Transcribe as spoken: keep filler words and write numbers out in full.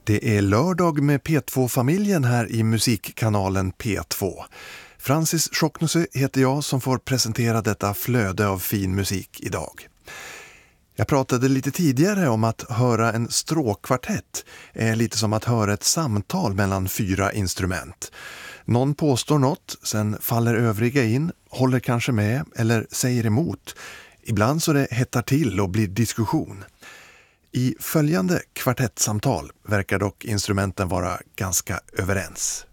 Det är lördag med P två-familjen här i musikkanalen P två. Francis Schocknuse heter jag som får presentera detta flöde av fin musik idag. Jag pratade lite tidigare om att höra en stråkkvartett är lite som att höra ett samtal mellan fyra instrument. Någon påstår något, sen faller övriga in, håller kanske med eller säger emot. Ibland så det hettar till och blir diskussion. I följande kvartettsamtal verkar dock instrumenten vara ganska överens.